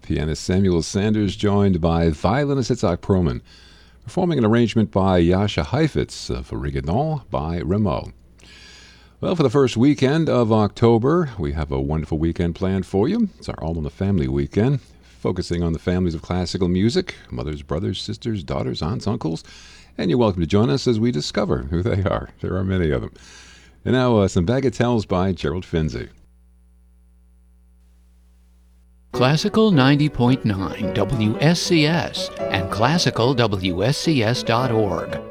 pianist Samuel Sanders, joined by violinist Itzhak Perlman, performing an arrangement by Jascha Heifetz for Rigodon by Rameau. Well, for the first weekend of October, we have a wonderful weekend planned for you. It's our All in the Family weekend, focusing on the families of classical music, mothers, brothers, sisters, daughters, aunts, uncles, and you're welcome to join us as we discover who they are. There are many of them. And now, some bagatelles by Gerald Finzi. Classical 90.9 WSCS and classicalwscs.org.